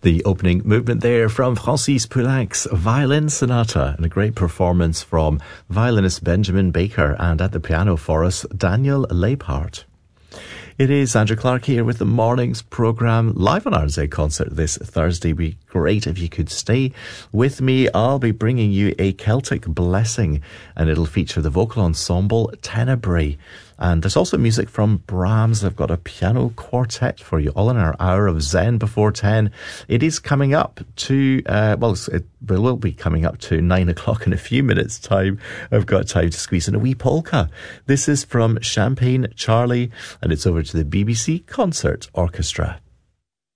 The opening movement there from Francis Poulenc's Violin Sonata, and a great performance from violinist Benjamin Baker, and at the piano for us, Daniel Leipart. It is Andrew Clark here with the morning's programme, live on RNZ Concert this Thursday. It'd be great if you could stay with me. I'll be bringing you a Celtic Blessing, and it'll feature the vocal ensemble Tenebrae. And there's also music from Brahms. I've got a piano quartet for you, all in our hour of Zen before 10. It is coming up to, it will be coming up to 9 o'clock in a few minutes' time. I've got time to squeeze in a wee polka. This is from Champagne Charlie, and it's over to the BBC Concert Orchestra.